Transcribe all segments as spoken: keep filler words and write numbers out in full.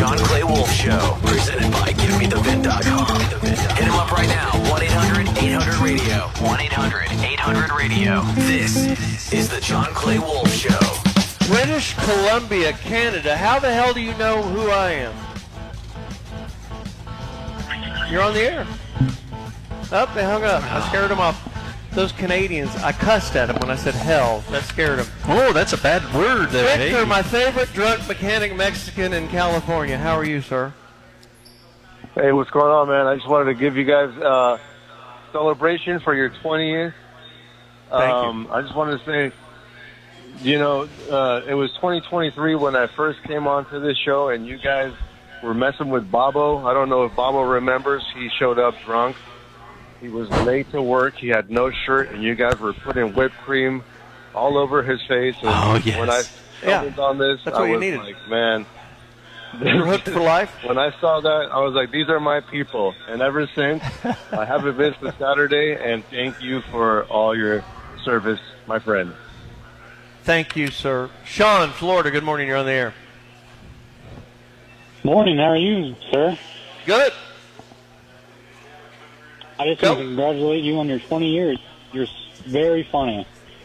John Clay Wolf Show, presented by Give Me The Vin dot com. Hit him up right now, one eight hundred eight hundred radio. one eight hundred eight hundred radio. This is the John Clay Wolf Show. British Columbia, Canada. How the hell do you know who I am? You're on the air. Oh, they hung up. I scared them off. Those Canadians, I cussed at them when I said hell. That scared them. Oh, that's a bad word there, Victor, hey. my favorite drunk mechanic Mexican in California. How are you, sir? Hey, what's going on, man? I just wanted to give you guys a uh, celebration for your twentieth. Thank um, you. I just wanted to say, you know, uh, it was twenty twenty-three when I first came onto this show, and you guys were messing with Bobo. I don't know if Bobo remembers. He showed up drunk. He was late to work. He had no shirt, and you guys were putting whipped cream all over his face. And Oh, yes. when I stumbled Yeah, on this, that's I what you was needed. like, man. You're hooked for life? When I saw that, I was like, these are my people. And ever since, I haven't missed a Saturday, and thank you for all your service, my friend. Thank you, sir. Sean, Florida, good morning. You're on the air. Morning, how are you, sir? Good. I just Go. want to congratulate you on your twenty years. You're s- very funny.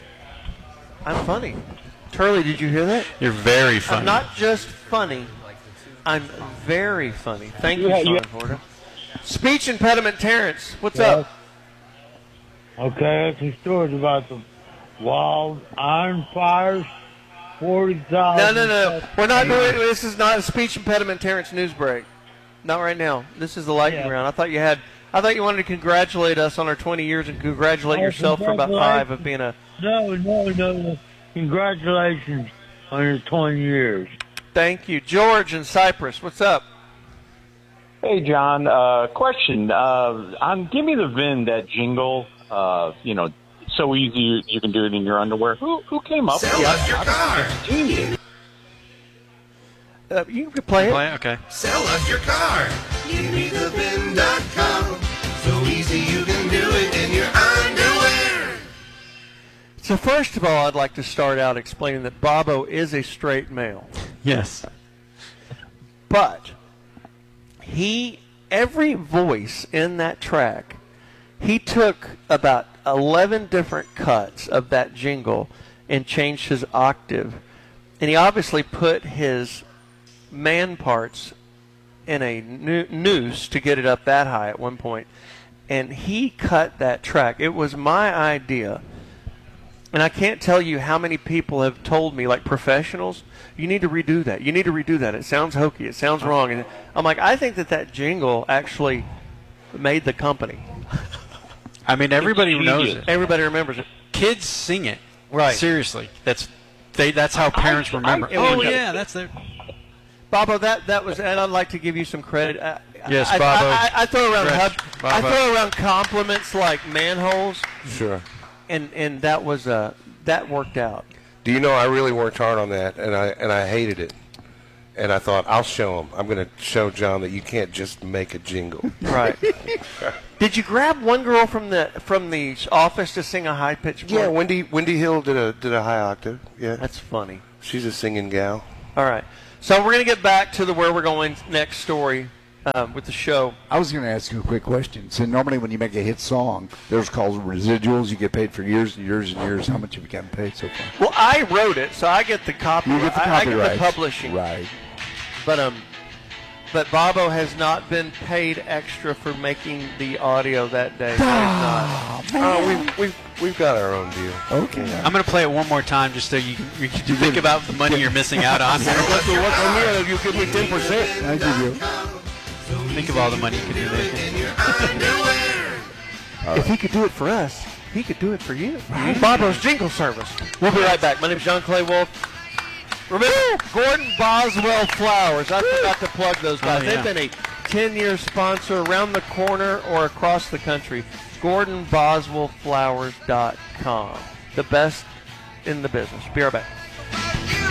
I'm funny. Turley, did you hear that? You're very funny. I'm not just funny. I'm very funny. Thank you, Yeah, Sean, yeah. Florida. Speech impediment Terrence, what's Yes. up? Okay, that's a story about the wild iron fires, forty thousand. No, no, no. We're not doing this. Is not a speech impediment Terrence news break. Not right now. This is the lightning Yeah. round. I thought you had. I thought you wanted to congratulate us on our twenty years and congratulate Oh, yourself for about five of being a. No, no, no. Congratulations on your twenty years. Thank you, George in Cyprus. What's up? Hey, John. Uh, question. Uh, on Give Me the Vin, that jingle, uh, you know, so easy you, you can do it in your underwear. Who who came up with Sell us that? your car. Genius. Uh, you can play it. Play it? Okay. Sell us your car. Give me the vin dot com. So easy you can do it in your underwear. So first of all, I'd like to start out explaining that Bobo is a straight male. Yes. But he, every voice in that track, he took about eleven different cuts of that jingle and changed his octave. And he obviously put his man parts in a noo- noose to get it up that high at one point. And he cut that track. It was my idea. And I can't tell you how many people have told me, like professionals, you need to redo that. You need to redo that. It sounds hokey. It sounds wrong. And I'm like, I think that that jingle actually made the company. I mean, everybody It's knows genius. it. Everybody remembers it. Kids sing it. Right. Seriously. That's they. That's how parents I- remember. I- oh, I- yeah, that's their. Bobo, that, that was, and I'd like to give you some credit. I, Yes, I, Bobo. I, I, I throw around Stretch, hub, I Bobo. throw around compliments like manholes, Sure. and and that was uh that worked out. Do you know I really worked hard on that, and I and I hated it, and I thought I'll show him. I'm going to show John that you can't just make a jingle. Right. Did you grab one girl from the from the office to sing a high pitched? Yeah, Wendy Wendy Hill did a did a high octave. Yeah, That's funny. she's a singing gal. All right. So we're going to get back to the where we're going next story um, with the show. I was going to ask you a quick question. So normally when you make a hit song, there's called residuals. You get paid for years and years and years. How much have you gotten paid so far? Well, I wrote it, so I get the copy. You get the I, I copyright. get the publishing. Right. But um, but Bobo has not been paid extra for making the audio that day. He's not. Oh, we've we've we've got our own deal. Okay. I'm going to play it one more time just so you can, you can think about the money you're missing out on. You give me ten percent. I give you. Think of all the money you could be making. If he could do it for us, he could do it for you. Bobo's Jingle Service. We'll be right back. My name is John Clay Wolf. Remember, Gordon Boswell Flowers. I forgot to plug those guys. Oh, yeah. They've been a ten-year sponsor around the corner or across the country. Gordon Boswell Flowers dot com. The best in the business. Be right back.